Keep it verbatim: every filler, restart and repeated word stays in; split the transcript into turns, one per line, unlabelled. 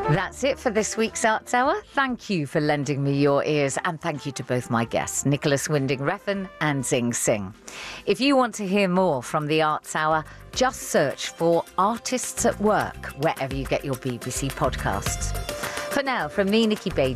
That's it for this week's Arts Hour. Thank you for lending me your ears, and thank you to both my guests, Nicholas Winding Refn and Xing Sing. If you want to hear more from the Arts Hour, just search for Artists at Work wherever you get your B B C podcasts. For now, from me, Nikki Bates.